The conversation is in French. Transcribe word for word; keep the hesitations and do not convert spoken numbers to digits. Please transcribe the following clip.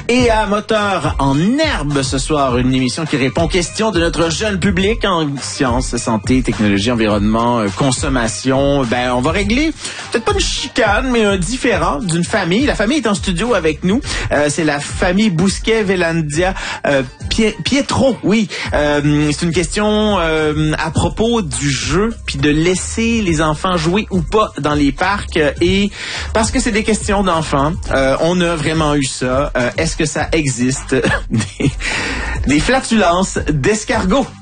Et à Moteur en herbe ce soir, une émission qui répond aux questions de notre jeune public en sciences, santé, technologie, environnement, euh, consommation. Ben, on va régler peut-être pas une chicane, mais un différend d'une famille. La famille est en studio avec nous. Euh, c'est la famille Bousquet-Velandia euh, Pie- Pietro. Oui, euh, c'est une question euh, à propos du jeu puis de laisser les enfants jouer ou pas dans les parcs. Et parce que c'est des questions d'enfants, euh, on a vraiment eu ça. Euh, est-ce que ça existe des, des flatulences d'escargots?